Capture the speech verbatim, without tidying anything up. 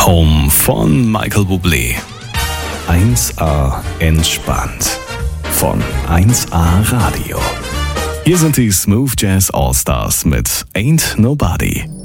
Home von Michael Bublé. eins A entspannt von eins A Radio. Hier sind die Smooth Jazz All-Stars mit Ain't Nobody.